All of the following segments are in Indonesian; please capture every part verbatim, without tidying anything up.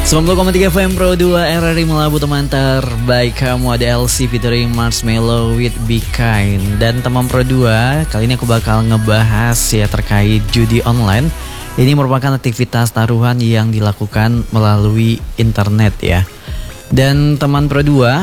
sembilan puluh koma tiga F M Pro dua R R I Melabu, teman terbaik kamu. Ada L C featuring Marshmello with Be Kind. Dan teman Pro dua, kali ini aku bakal ngebahas ya terkait judi online. Ini merupakan aktivitas taruhan yang dilakukan melalui internet ya. Dan teman Pro dua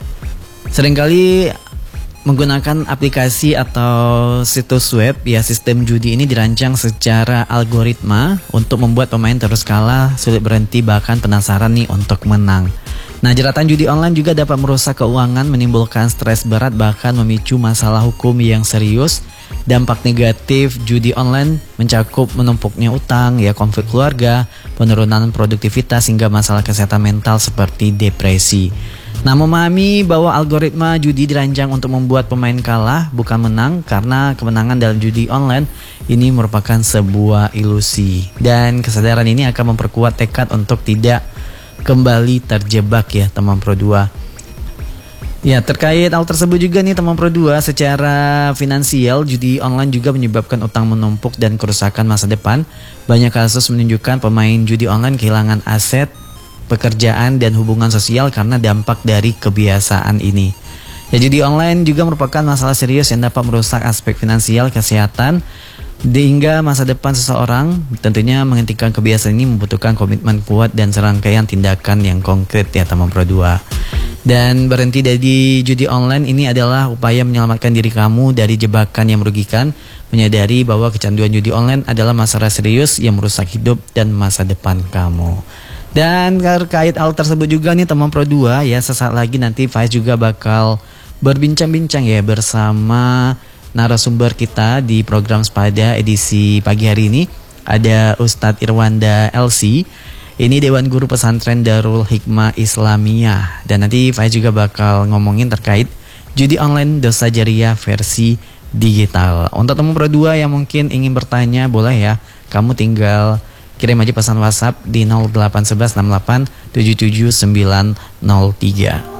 seringkali menggunakan aplikasi atau situs web ya. Sistem judi ini dirancang secara algoritma untuk membuat pemain terus kalah, sulit berhenti, bahkan penasaran nih untuk menang. Nah, jeratan judi online juga dapat merusak keuangan, menimbulkan stres berat, bahkan memicu masalah hukum yang serius. Dampak negatif judi online mencakup menumpuknya utang, ya, konflik keluarga, penurunan produktivitas, hingga masalah kesehatan mental seperti depresi. Nah, memahami bahwa algoritma judi dirancang untuk membuat pemain kalah, bukan menang, karena kemenangan dalam judi online ini merupakan sebuah ilusi. Dan kesadaran ini akan memperkuat tekad untuk tidak kembali terjebak ya, teman Pro dua. Ya, terkait hal tersebut juga nih teman Pro dua, secara finansial judi online juga menyebabkan utang menumpuk dan kerusakan masa depan. Banyak kasus menunjukkan pemain judi online kehilangan aset, pekerjaan, dan hubungan sosial karena dampak dari kebiasaan ini. Ya, judi online juga merupakan masalah serius yang dapat merusak aspek finansial, kesehatan, hingga masa depan seseorang. Tentunya menghentikan kebiasaan ini membutuhkan komitmen kuat dan serangkaian tindakan yang konkret ya, teman Pro dua. Dan berhenti dari judi online ini adalah upaya menyelamatkan diri kamu dari jebakan yang merugikan, menyadari bahwa kecanduan judi online adalah masalah serius yang merusak hidup dan masa depan kamu. Dan terkait hal tersebut juga nih teman Pro dua ya, sesaat lagi nanti Faiz juga bakal berbincang-bincang ya bersama narasumber kita di program Sepada edisi pagi hari ini. Ada Ustadz Irwanda L C, ini Dewan Guru Pesantren Darul Hikmah Islamiyah. Dan nanti Faiz juga bakal ngomongin terkait judi online dosa jariah versi digital. Untuk teman Pro dua yang mungkin ingin bertanya, boleh ya, kamu tinggal kirim aja pesan WhatsApp di nol delapan satu satu enam delapan tujuh tujuh sembilan nol tiga.